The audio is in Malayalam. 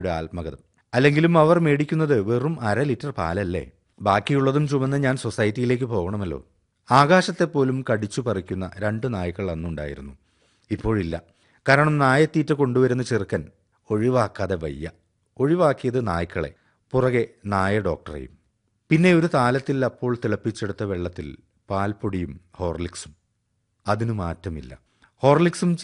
ആത്മകഥം. അല്ലെങ്കിലും അവർ മേടിക്കുന്നത് വെറും 1/2 ലിറ്റർ പാലല്ലേ. ബാക്കിയുള്ളതും ചുമന്ന് ഞാൻ സൊസൈറ്റിയിലേക്ക് പോകണമല്ലോ. ആകാശത്തെപ്പോലും കടിച്ചു പറിക്കുന്ന 2 നായ്ക്കൾ അന്നുണ്ടായിരുന്നു. ഇപ്പോഴില്ല. കാരണം നായത്തീറ്റ കൊണ്ടുവരുന്ന ചെറുക്കൻ ഒഴിവാക്കാതെ വയ്യ. ഒഴിവാക്കിയത് നായ്ക്കളെ, പുറകെ നായ ഡോക്ടറെയും. പിന്നെ ഒരു താലത്തിൽ അപ്പോൾ തിളപ്പിച്ചെടുത്ത വെള്ളത്തിൽ പാൽപ്പൊടിയും ഹോർലിക്സും. അതിനു മാറ്റമില്ല. ഹോർലിക്സും